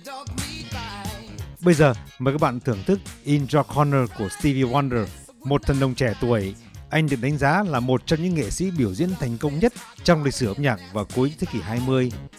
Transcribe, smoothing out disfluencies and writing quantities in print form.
Bây giờ mời các bạn thưởng thức In Your Corner của Stevie Wonder, một thần đồng trẻ tuổi. Anh được đánh giá là một trong những nghệ sĩ biểu diễn thành công nhất trong lịch sử âm nhạc vào cuối thế kỷ 20.